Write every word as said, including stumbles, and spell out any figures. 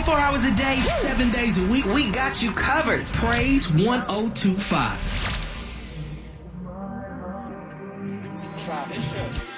twenty-four hours a day, seven days a week. We got you covered. Praise one oh two five. Try this shit.